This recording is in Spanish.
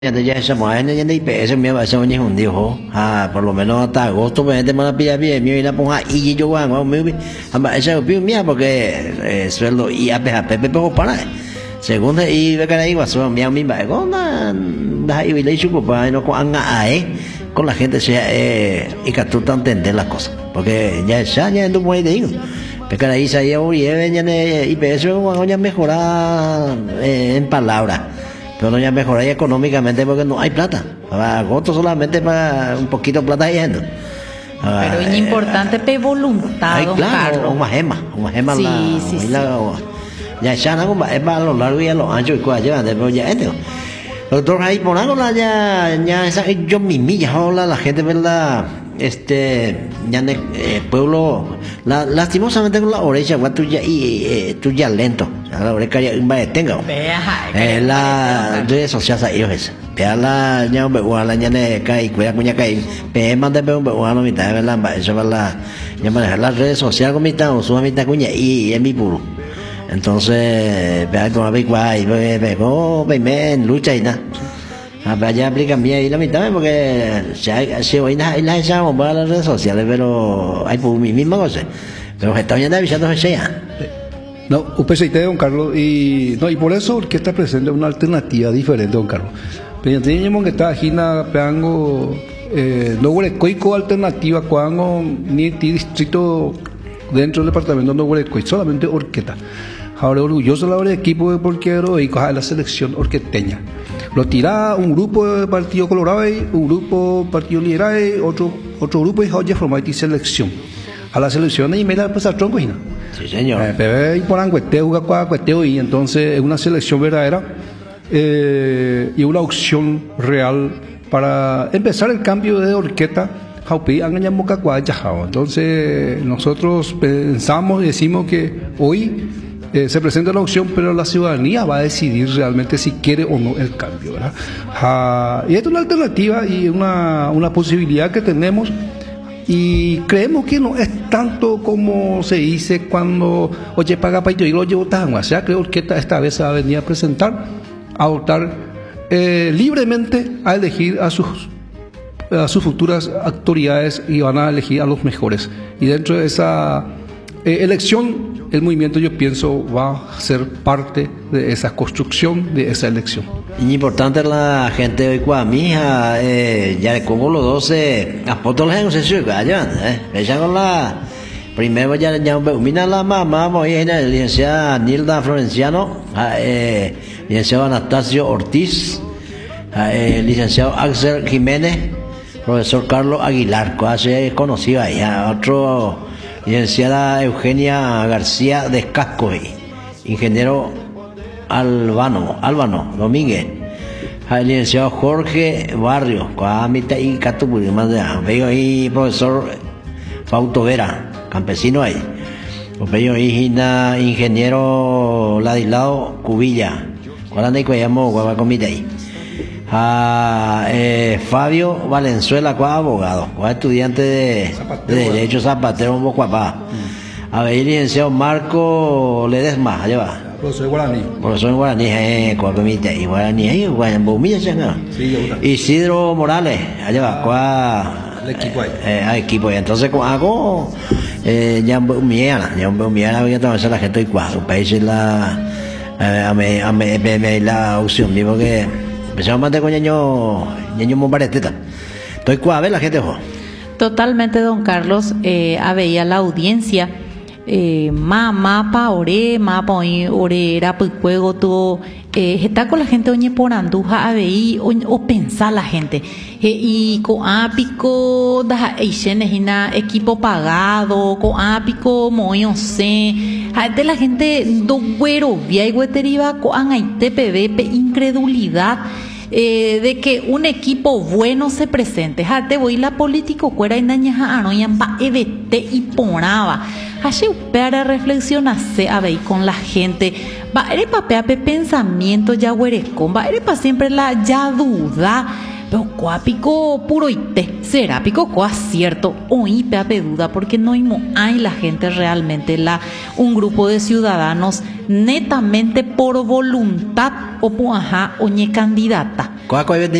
Ya estamos en el IPS, me va a ser un hijo, dijo, por lo menos hasta agosto, pues gente me la pilla bien, me la ponga y yo hago, ese es mía porque sueldo y a Pepe para. Segundo, y ve que ahí va a ser mi amiga, con la y le chupo para no con la gente sea y que tú te entiendes las cosas, porque ya no puedes decir. Porque ahí se ya en el IPS, ya mejorar en palabras. Pero no ya mejorar económicamente porque no hay plata. Para agosto solamente para un poquito de plata yendo. Pero es importante pe voluntad, ay, don claro, Carlos. una gema Sí, sí. ya ya no es para lo largo y a lo ancho y cosas llevan pero ya esto. Doctor ahí por algo ya esa yo mismi ya habla la gente verdad ya en el pueblo lastimosamente con la oreja tú ya lento la oreja ya tenga la redes sociales ahí es vea la ya un beguala la ya ne cae cuida cuña cae pe manda pe un beguala mitad verdad eso va la ya manejar las redes sociales con mitad o su mitad cuña y en mi puro entonces vea con la bigua y ve men lucha y nada ya aplica mía y la mitad porque si hoy la echamos para las redes sociales pero hay por mi misma cosa pero está bien avisando que sea no UPCT don Carlos y por eso que está presente una alternativa diferente don Carlos pero tenemos que estar aquí na peango no huele coico alternativa cuando ni distrito dentro del departamento no huele coico solamente orquesta. Ahora orgulloso la hora de equipo de porquero y coja la selección orqueteña. Lo tira un grupo de Partido Colorado, un grupo Partido Liberal, otro grupo y joya formar selección. A la selección y me da pasar tronco y no. Sí señor. Pero y por cueteo, cueteo y entonces es una selección verdadera y una opción real para empezar el cambio de orquesta. Entonces nosotros pensamos y decimos que hoy se presenta la opción, pero la ciudadanía va a decidir realmente si quiere o no el cambio, ¿verdad? Y esta es una alternativa y una posibilidad que tenemos y creemos que no es tanto como se dice cuando oye paga para yo llevo tan, o sea creo que esta vez se va a venir a presentar, a votar libremente a elegir a sus futuras autoridades y van a elegir a los mejores y dentro de esa elección el movimiento yo pienso va a ser parte de esa construcción de esa elección. Y importante la gente hoy con mi hija ya de Congo los 12 apóstoles en ese sitio ella con la primero ya mira la mamá voy a la licenciada Nilda Florenciano licenciado Anastasio Ortiz licenciado Axel Jiménez profesor Carlos Aguilar casi conocido ahí otro licenciada Eugenia García de Casco, ingeniero Álvaro Domínguez, el licenciado Jorge Barrio, y veo ahí profesor Fausto Vera, campesino ahí, veo ahí ingeniero Ladislao Cubilla, cuál que llamo guabacomita ahí. Fabio Valenzuela, cuál abogado, cuál estudiante de Derecho Zapatero en Bocuapá. A ver, licenciado Marco Ledesma, allá va. Profesor Guaraní. Profesor Guaraní, cuál comité, y Guaraní, Guayambomilla, Isidro Morales, allá va, cuál. El equipo ahí. Equipo ahí. Entonces, hago, ya un miera, voy a trabajar la gente y cuál, país la opción, digo que. Empezamos más de con ñaño Mombareteta. Estoy cuave la gente, ojo. Totalmente, don Carlos. Veía la audiencia. Mapa ore, mapa ore, era pues juego todo. Está con la gente oñe por anduja, aveí, o pensar la gente. Y con ápico, da ina equipo pagado, con ápico, moño se. De la gente, do güero, vía y gueteriva, con TPV, incredulidad. De que un equipo bueno se presente. Te voy la político cuera y nañaja anoyan pa evete y ponaba. Así para reflexionarse a ver con la gente. Va eres pa pe pensamiento ya huerecón. Va eres pa siempre la ya duda. Pero cuapico puro y te será pico coa cierto oí pe duda porque no hay la gente realmente un grupo de ciudadanos netamente por voluntad o puaja oñe candidata Coja